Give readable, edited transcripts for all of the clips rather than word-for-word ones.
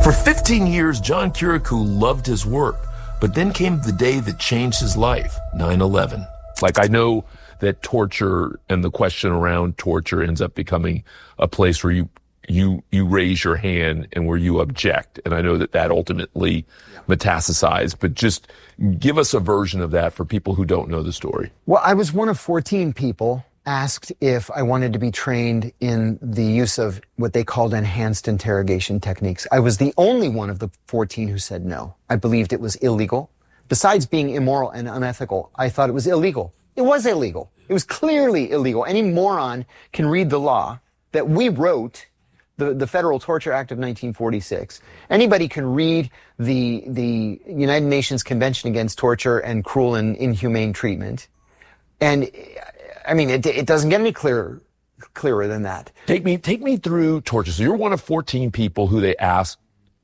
For 15 years, John Kirikou loved his work, but then came the day that changed his life, 9/11. Like, I know that torture and the question around torture ends up becoming a place where you raise your hand and where you object. And I know that ultimately metastasized, but just give us a version of that for people who don't know the story. Well, I was one of 14 people asked if I wanted to be trained in the use of what they called enhanced interrogation techniques. I was the only one of the 14 who said no. I believed it was illegal. Besides being immoral and unethical, I thought it was illegal. It was illegal. It was clearly illegal. Any moron can read the law that we wrote, the Federal Torture Act of 1946. Anybody can read the United Nations Convention Against Torture and Cruel and Inhumane Treatment. And I mean, it doesn't get any clearer than that. Take me through torture. So you're one of 14 people who they ask,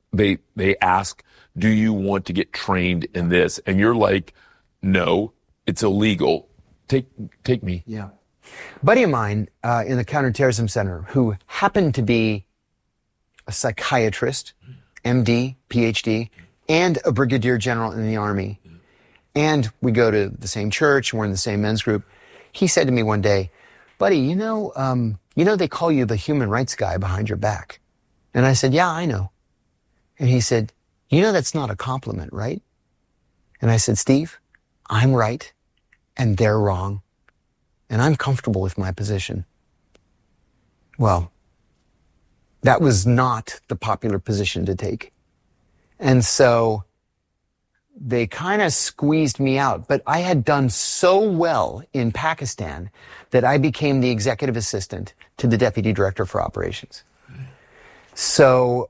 do you want to get trained in this? And you're like, no, it's illegal. Take me. Yeah. A buddy of mine in the Counterterrorism Center who happened to be a psychiatrist, MD, PhD, and a brigadier general in the Army. And we go to the same church, and we're in the same men's group. He said to me one day, buddy, you know they call you the human rights guy behind your back. And I said, yeah, I know. And he said, you know that's not a compliment, right? And I said, Steve, I'm right, and they're wrong. And I'm comfortable with my position. Well, that was not the popular position to take. And so they kind of squeezed me out. But I had done so well in Pakistan that I became the executive assistant to the deputy director for operations. So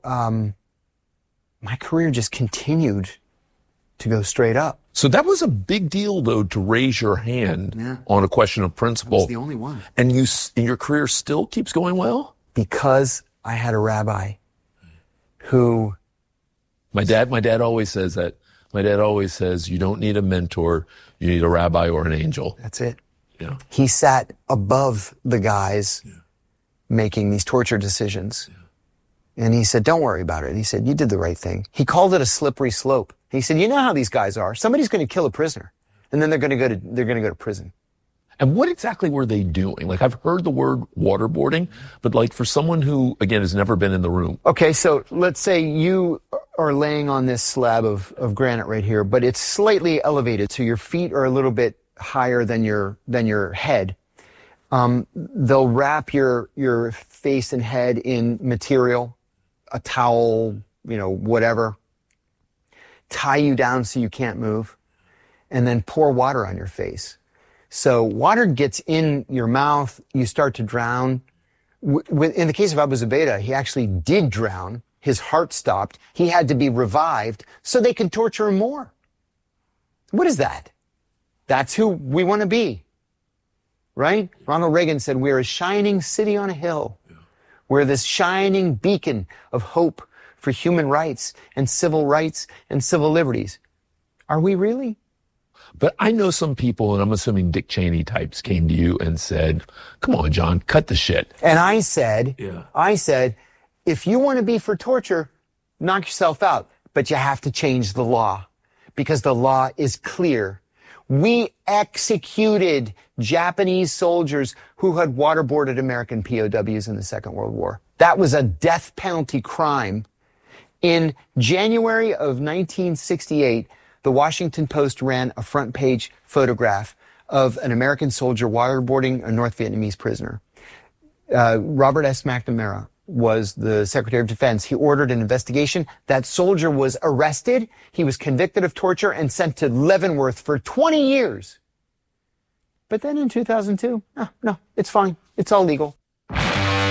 my career just continued to go straight up. So that was a big deal, though, to raise your hand on a question of principle. I was the only one. And your career still keeps going well? Because I had a rabbi who... My dad always says that. My dad always says, you don't need a mentor, you need a rabbi or an angel. That's it. Yeah. He sat above the guys making these torture decisions. Yeah. And he said, don't worry about it. And he said, you did the right thing. He called it a slippery slope. He said, you know how these guys are. Somebody's going to kill a prisoner, and then they're going to go to prison. And what exactly were they doing? Like, I've heard the word waterboarding, but like for someone who, again, has never been in the room. Okay, so let's say you are laying on this slab of granite right here, but it's slightly elevated, so your feet are a little bit higher than your head. They'll wrap your face and head in material, a towel, whatever, tie you down so you can't move, and then pour water on your face. So water gets in your mouth, you start to drown. In the case of Abu Zubaydah, he actually did drown. His heart stopped. He had to be revived so they could torture him more. What is that? That's who we want to be, right? Ronald Reagan said, we're a shining city on a hill. We're this shining beacon of hope for human rights and civil liberties. Are we really? But I know some people, and I'm assuming Dick Cheney types, came to you and said, come on, John, cut the shit. And I said, if you want to be for torture, knock yourself out. But you have to change the law because the law is clear. We executed Japanese soldiers who had waterboarded American POWs in the Second World War. That was a death penalty crime. In January of 1968, the Washington Post ran a front page photograph of an American soldier waterboarding a North Vietnamese prisoner. Robert S. McNamara was the Secretary of Defense. He ordered an investigation. That soldier was arrested. He was convicted of torture and sent to Leavenworth for 20 years. But then in 2002, no, it's fine. It's all legal.